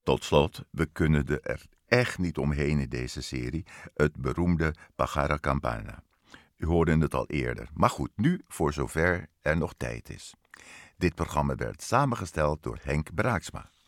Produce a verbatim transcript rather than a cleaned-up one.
Tot slot, we kunnen er echt niet omheen in deze serie, het beroemde Pájaro Campana. U hoorde het al eerder, maar goed, nu voor zover er nog tijd is. Dit programma werd samengesteld door Henk Braaksma.